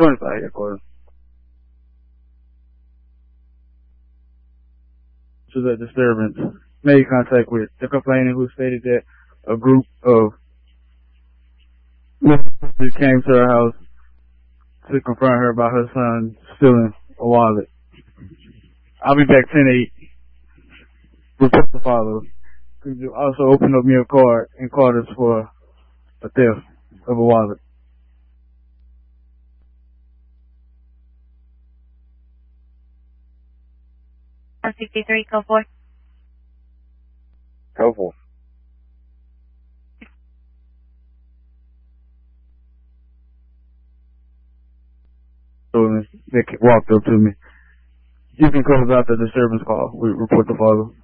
25 headquarters. To the disturbance, made contact with the complainant, who stated that a group of witnesses came to her house to confront her about her son stealing a wallet. I'll be back 10-8. Report to follow. Could you also open up me a card and call us for a theft of a wallet? 163, code 4. Code 4. So they walked up to me. You can close out the disturbance call. We report to follow.